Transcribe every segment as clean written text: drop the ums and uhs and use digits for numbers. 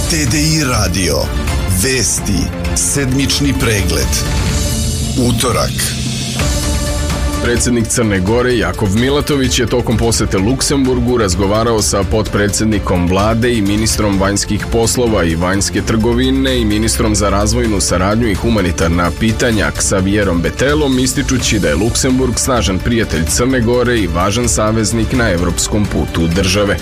TDI radio. Vesti. Sedmični pregled. Utorak. Predsjednik Crne Gore Jakov Milatović je tokom posete Luksemburgu razgovarao sa potpredsjednikom vlade i ministrom vanjskih poslova i vanjske trgovine i ministrom za razvojnu saradnju i humanitarna pitanja Xavierom Betelom, ističući da je Luksemburg snažan prijatelj Crne Gore i važan saveznik na evropskom putu države.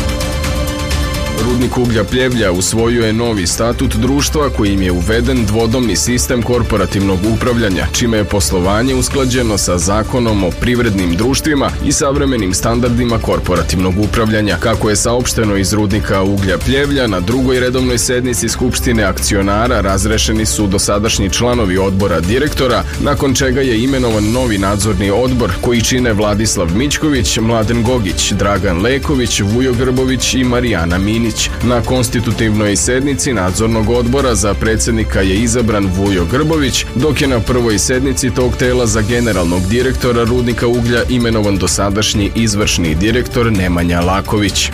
Rudnik uglja Pljevlja usvojio je novi statut društva kojim je uveden dvodomni sistem korporativnog upravljanja, čime je poslovanje usklađeno sa zakonom o privrednim društvima i savremenim standardima korporativnog upravljanja. Kako je saopšteno iz Rudnika uglja Pljevlja, na drugoj redovnoj sednici Skupštine akcionara razrešeni su dosadašnji članovi odbora direktora, nakon čega je imenovan novi nadzorni odbor koji čine Vladislav Mićković, Mladen Gogić, Dragan Leković, Vujo Grbović i Marijana Minić. Na konstitutivnoj sednici nadzornog odbora za predsjednika je izabran Vujo Grbović, dok je na prvoj sednici tog tela za generalnog direktora Rudnika uglja imenovan dosadašnji izvršni direktor Nemanja Laković.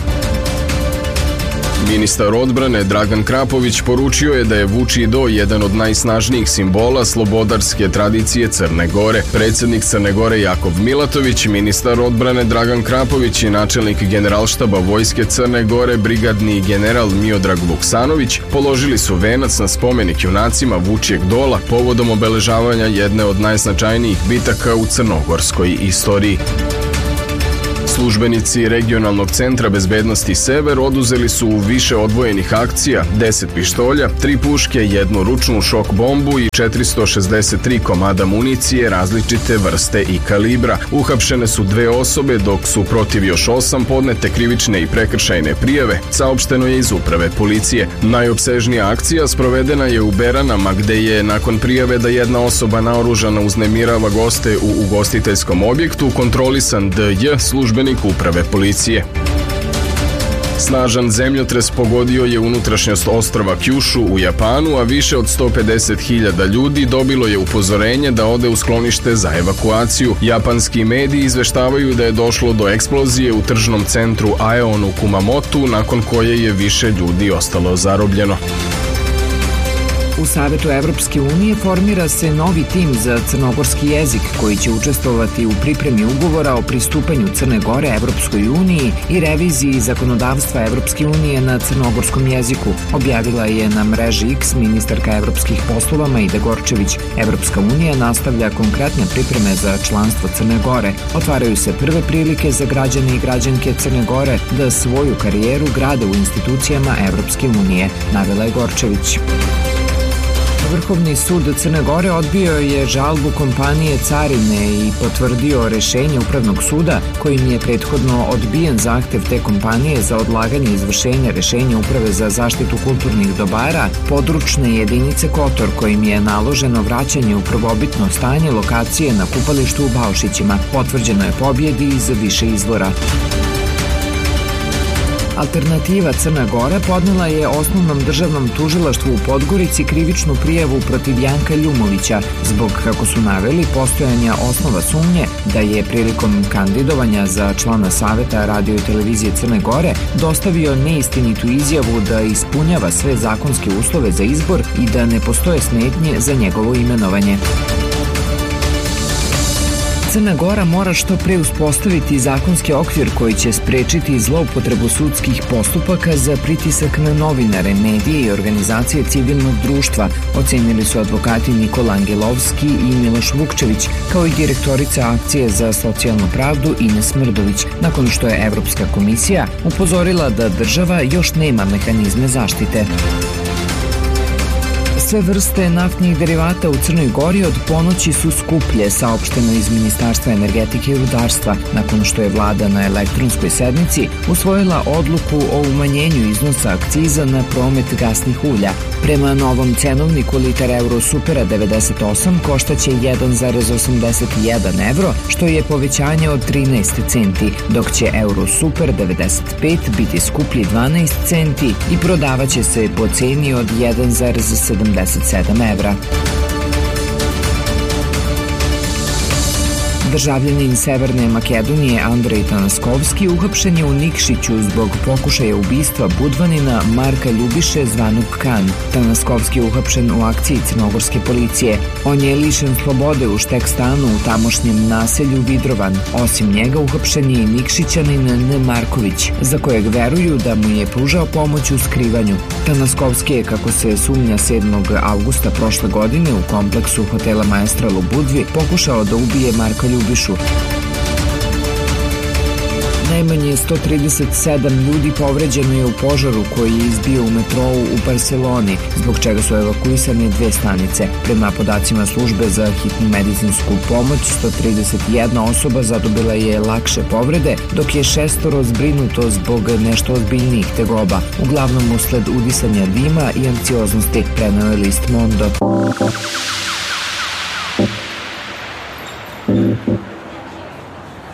Ministar odbrane Dragan Krapović poručio je da je Vučji Do jedan od najsnažnijih simbola slobodarske tradicije Crne Gore. Predsjednik Crne Gore Jakov Milatović, ministar odbrane Dragan Krapović i načelnik generalštaba Vojske Crne Gore brigadni general Miodrag Vuksanović položili su venac na spomenik junacima Vučjeg Dola povodom obeležavanja jedne od najznačajnijih bitaka u crnogorskoj istoriji. Službenici regionalnog centra bezbednosti Sever oduzeli su više odvojenih akcija, 10 pištolja, 3 puške, 1 ručnu šok bombu i 463 komada municije različite vrste i kalibra. Uhapšene su 2 osobe, dok su protiv još 8 podnete krivične i prekršajne prijave, saopšteno je iz uprave policije. Najopsežnija akcija sprovedena je u Beranama, gde je nakon prijave da jedna osoba naoružana uznemirava goste u ugostiteljskom objektu kontrolisan DJ službenik uprave policije. Snažan zemljotres pogodio je unutrašnjost ostrva Kyushu u Japanu, a više od 150.000 ljudi dobilo je upozorenje da ode u sklonište za evakuaciju. Japanski mediji izveštavaju da je došlo do eksplozije u tržnom centru Aeon u Kumamotu, nakon koje je više ljudi ostalo zarobljeno. U Savetu Evropske unije formira se novi tim za crnogorski jezik koji će učestvovati u pripremi ugovora o pristupanju Crne Gore Evropskoj uniji i reviziji zakonodavstva Evropske unije na crnogorskom jeziku, objavila je na mreži X ministarka evropskih poslova Majda Gorčević. Evropska unija nastavlja konkretne pripreme za članstvo Crne Gore. Otvaraju se prve prilike za građane i građanke Crne Gore da svoju karijeru grade u institucijama Evropske unije, navela je Gorčević. Vrhovni sud Crne Gore odbio je žalbu kompanije Carine i potvrdio rešenje Upravnog suda kojim je prethodno odbijen zahtev te kompanije za odlaganje izvršenja rešenja Uprave za zaštitu kulturnih dobara područne jedinice Kotor, kojim je naloženo vraćanje u prvobitno stanje lokacije na kupalištu u Baušićima. Potvrđeno je pobjedi iz više izvora. Alternativa Crna Gora podnela je Osnovnom državnom tužilaštvu u Podgorici krivičnu prijavu protiv Janka Ljumovića zbog, kako su naveli, postojanja osnova sumnje da je prilikom kandidovanja za člana Saveta radio i televizije Crne Gore dostavio neistinitu izjavu da ispunjava sve zakonske uslove za izbor i da ne postoje smetnje za njegovo imenovanje. Crna Gora mora što pre uspostaviti zakonski okvir koji će sprečiti zloupotrebu sudskih postupaka za pritisak na novinare, medije i organizacije civilnog društva, ocenili su advokati Nikola Angelovski i Miloš Vukčević, kao i direktorica Akcije za socijalnu pravdu Ines Mrdović, nakon što je Evropska komisija upozorila da država još nema mehanizme zaštite. Sve vrste naftnih derivata u Crnoj Gori od ponoći su skuplje, saopšteno iz Ministarstva energetike i rudarstva, nakon što je vlada na elektronskoj sednici usvojila odluku o umanjenju iznosa akciza na promet gasnih ulja. Prema novom cenovniku litar Euro Supera 98 koštaće 1,81 evro, što je povećanje od 13 centi, dok će Euro Super 95 biti skuplji 12 centi i prodavaće se po ceni od 1,77 evra. Državljanin Severne Makedonije Andrej Tanaskovski uhapšen je u Nikšiću zbog pokušaja ubistva Budvanina Marka Ljubiše zvanog Kan. Tanaskovski je uhapšen u akciji crnogorske policije. On je lišen slobode u štek stanu u tamošnjem naselju Vidrovan. Osim njega uhapšen je i Nikšićanin N. Marković, za kojeg veruju da mu je pružao pomoć u skrivanju. Tanaskovski je, kako se sumnja, 7. avgusta prošle godine u kompleksu hotela Maestral u Budvi pokušao da ubije Marka Ljubišu. Najmanje 137 ljudi povređeno je u požaru koji je izbio u metrou u Barseloni, zbog čega su evakuisane 2 stanice. Prema podacima službe za hitnu medicinsku pomoć, 131 osoba zadobila je lakše povrede, dok je 6 zbrinuto zbog nešto ozbiljnijih tegoba, uglavnom usled udisanja dima i anksioznosti, preneo je list Mondo.